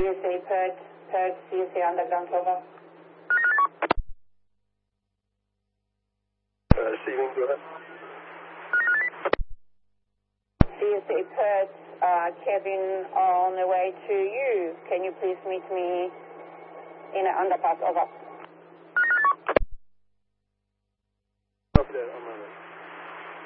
CSA Perth, CSA Underground, over. Receiving, go ahead. CSA Perth, Kevin on the way to you. Can you please meet me in an underpass, over. Copy that,